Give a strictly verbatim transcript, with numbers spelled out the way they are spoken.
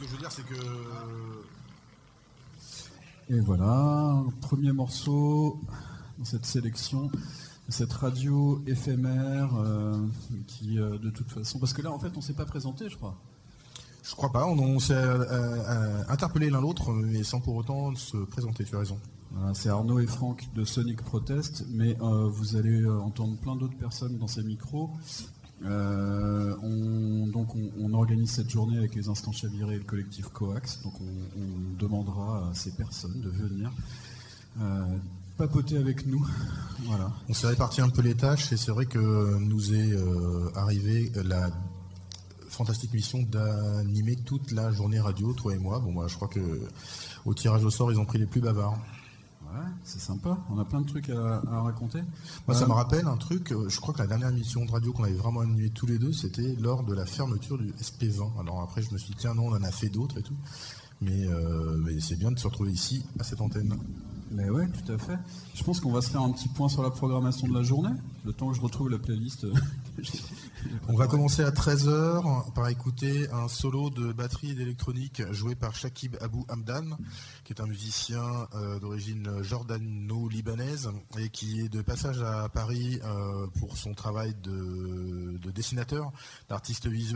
que je veux dire, c'est que... Et voilà, premier morceau dans cette sélection, cette radio éphémère euh, qui, euh, de toute façon... Parce que là, en fait, on ne s'est pas présenté, je crois. Je crois pas, on, on s'est euh, euh, interpellé l'un l'autre, mais sans pour autant se présenter, tu as raison. Voilà, c'est Arnaud et Franck de Sonic Protest, mais euh, vous allez euh, entendre plein d'autres personnes dans ces micros. Euh, on, donc on, on organise cette journée avec les Instants Chavirés et le collectif Coax, donc on, on demandera à ces personnes de venir euh, papoter avec nous. Voilà. On s'est réparti un peu les tâches et c'est vrai que nous est euh, arrivé la fantastique mission d'animer toute la journée radio, toi et moi. Bon, moi, je crois que au tirage au sort, ils ont pris les plus bavards. Ouais, c'est sympa. On a plein de trucs à, à raconter. Moi, euh, ça me rappelle un truc. Je crois que la dernière émission de radio qu'on avait vraiment animée tous les deux, c'était lors de la fermeture du S P vingt. Alors après, je me suis dit, tiens, non, on en a fait d'autres et tout. Mais, euh, mais c'est bien de se retrouver ici, à cette antenne. Mais ouais, tout à fait. Je pense qu'on va se faire un petit point sur la programmation de la journée, le temps que je retrouve la playlist. On va commencer à treize heures par écouter un solo de batterie et d'électronique joué par Shakib Abou Hamdan, qui est un musicien euh, d'origine jordano-libanaise et qui est de passage à Paris euh, pour son travail de, de dessinateur, d'artiste visuel.